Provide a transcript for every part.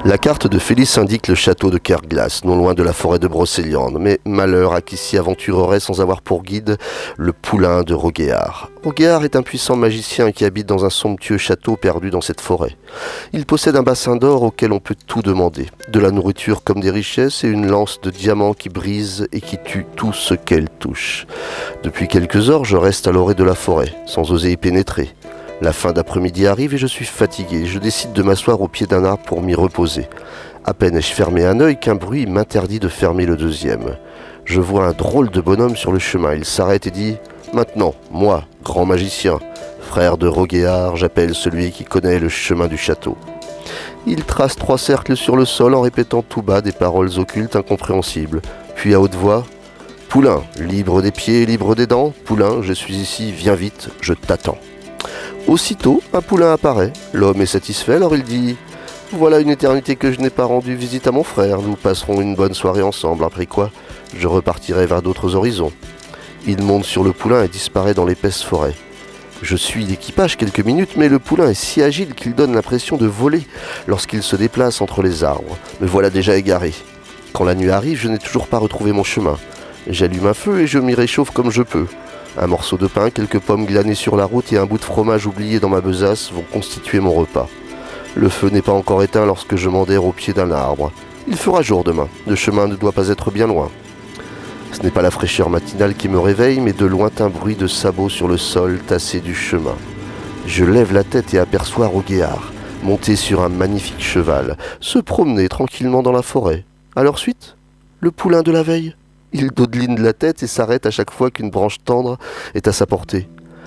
La carte de Félix indique le château de Kerglas, non loin de la forêt de Brocéliande, mais malheur à qui s'y aventurerait sans avoir pour guide le poulain de Roguéard. Roguéard est un puissant magicien qui habite dans un somptueux château perdu dans cette forêt. Il possède un bassin d'or auquel on peut tout demander, de la nourriture comme des richesses et une lance de diamant qui brise et qui tue tout ce qu'elle touche. Depuis quelques heures, je reste à l'orée de la forêt, sans oser y pénétrer. La fin d'après-midi arrive et je suis fatigué. Je décide de m'asseoir au pied d'un arbre pour m'y reposer. À peine ai-je fermé un œil qu'un bruit m'interdit de fermer le deuxième. Je vois un drôle de bonhomme sur le chemin. Il s'arrête et dit « Maintenant, moi, grand magicien, frère de Roguéard, j'appelle celui qui connaît le chemin du château. » Il trace 3 cercles sur le sol en répétant tout bas des paroles occultes incompréhensibles. Puis à haute voix « Poulain, libre des pieds, libre des dents. Poulain, je suis ici, viens vite, je t'attends. » Aussitôt, un poulain apparaît. L'homme est satisfait, alors il dit « Voilà une éternité que je n'ai pas rendu visite à mon frère. Nous passerons une bonne soirée ensemble, après quoi je repartirai vers d'autres horizons. » Il monte sur le poulain et disparaît dans l'épaisse forêt. Je suis l'équipage quelques minutes, mais le poulain est si agile qu'il donne l'impression de voler lorsqu'il se déplace entre les arbres. Me voilà déjà égaré. Quand la nuit arrive, je n'ai toujours pas retrouvé mon chemin. J'allume un feu et je m'y réchauffe comme je peux. Un morceau de pain, quelques pommes glanées sur la route et un bout de fromage oublié dans ma besace vont constituer mon repas. Le feu n'est pas encore éteint lorsque je m'enterre au pied d'un arbre. Il fera jour demain, le chemin ne doit pas être bien loin. Ce n'est pas la fraîcheur matinale qui me réveille, mais de lointains bruits de sabots sur le sol tassé du chemin. Je lève la tête et aperçois Roguéard, monté sur un magnifique cheval, se promener tranquillement dans la forêt. À leur suite, le poulain de la veille. Il dodeline la tête et s'arrête à chaque fois qu'une branche tendre est à sa portée.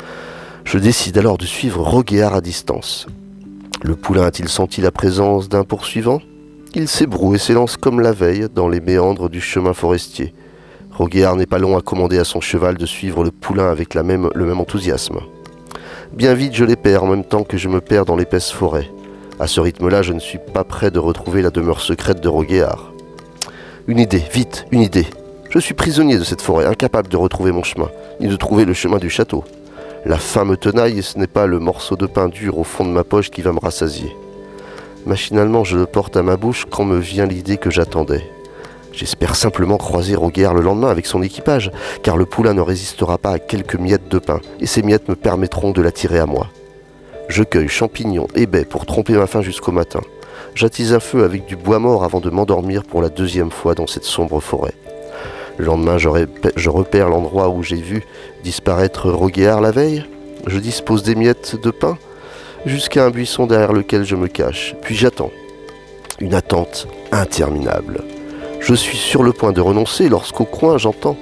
Je décide alors de suivre Roguéard à distance. Le poulain a-t-il senti la présence d'un poursuivant ? Il s'ébroue et s'élance comme la veille dans les méandres du chemin forestier. Roguéard n'est pas long à commander à son cheval de suivre le poulain avec le même enthousiasme. Bien vite, je les perds en même temps que je me perds dans l'épaisse forêt. À ce rythme-là, je ne suis pas prêt de retrouver la demeure secrète de Roguéard. Une idée, vite, une idée. Je suis prisonnier de cette forêt, incapable de retrouver mon chemin, ni de trouver le chemin du château. La faim me tenaille et ce n'est pas le morceau de pain dur au fond de ma poche qui va me rassasier. Machinalement, je le porte à ma bouche quand me vient l'idée que j'attendais. J'espère simplement croiser Roguéard le lendemain avec son équipage, car le poulain ne résistera pas à quelques miettes de pain, et ces miettes me permettront de l'attirer à moi. Je cueille champignons et baies pour tromper ma faim jusqu'au matin. J'attise un feu avec du bois mort avant de m'endormir pour la 2e fois dans cette sombre forêt. Le lendemain, je repère l'endroit où j'ai vu disparaître Roguéard la veille. Je dispose des miettes de pain jusqu'à un buisson derrière lequel je me cache. Puis j'attends. Une attente interminable. Je suis sur le point de renoncer lorsqu'au coin, j'entends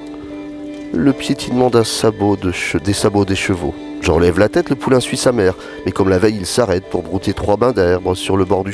le piétinement des sabots des chevaux. J'enlève la tête, le poulain suit sa mère. Mais comme la veille, il s'arrête pour brouter 3 bains d'herbe sur le bord du